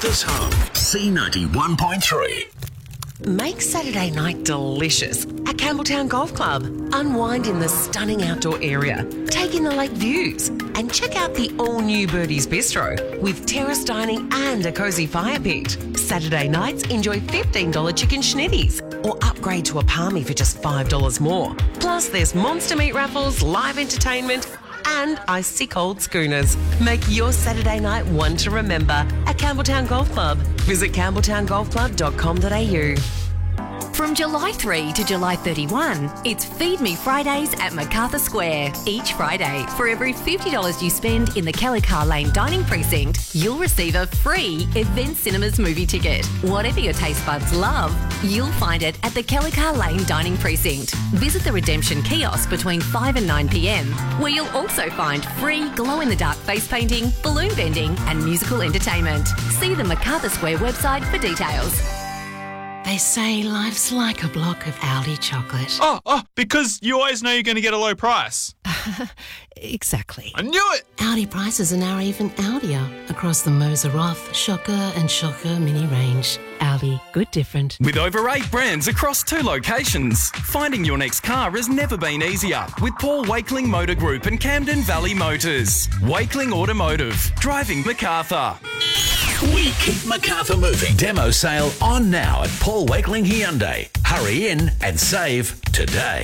MacArthur's home, C91.3. Make Saturday night delicious at Campbelltown Golf Club. Unwind in the stunning outdoor area, take in the lake views, and check out the all-new Birdie's Bistro with terrace dining and a cosy fire pit. Saturday nights, enjoy $15 chicken schnitties or upgrade to a palmy for just $5 more. Plus, there's monster meat raffles, live entertainment, and icy cold schooners. Make your Saturday night one to remember at Campbelltown Golf Club. Visit campbelltowngolfclub.com.au. From July 3 to July 31, it's Feed Me Fridays at MacArthur Square. Each Friday, for every $50 you spend in the Kelly Carr Lane Dining Precinct, you'll receive a free Event Cinemas movie ticket. Whatever your taste buds love, you'll find it at the Kelly Carr Lane Dining Precinct. Visit the Redemption Kiosk between 5 and 9 p.m, where you'll also find free glow-in-the-dark face painting, balloon bending and musical entertainment. See the MacArthur Square website for details. They say life's like a block of Aldi chocolate. Oh, because you always know you're going to get a low price. Exactly. I knew it! Aldi prices are now even Aldier across the Moser Roth, Shocker and Shocker mini range. Aldi, good different. With over 8 brands across 2 locations, finding your next car has never been easier with Paul Wakeling Motor Group and Camden Valley Motors. Wakeling Automotive, driving MacArthur. We keep MacArthur moving. Demo sale on now at Paul Wakeling Hyundai. Hurry in and save today.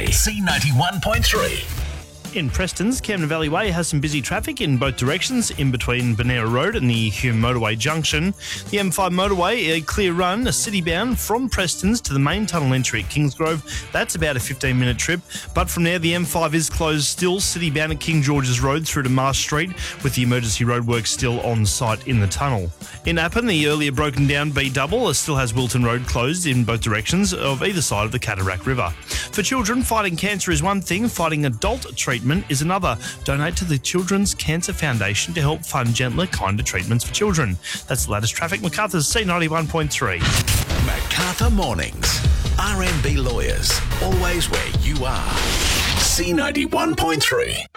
C91.3. In Preston's, Camden Valley Way has some busy traffic in both directions in between Bonera Road and the Hume Motorway Junction. The M5 motorway, a clear run, city-bound from Preston's to the main tunnel entry at Kingsgrove. That's about a 15-minute trip. But from there, the M5 is closed still, city-bound at King George's Road through to Marsh Street, with the emergency roadworks still on site in the tunnel. In Appin, the earlier broken-down B-double still has Wilton Road closed in both directions of either side of the Cataract River. For children, fighting cancer is one thing, fighting adult treatment is another. Donate to the Children's Cancer Foundation to help fund gentler, kinder treatments for children. That's the latest traffic. MacArthur's C91.3. MacArthur Mornings. RMB Lawyers. Always where you are. C91.3.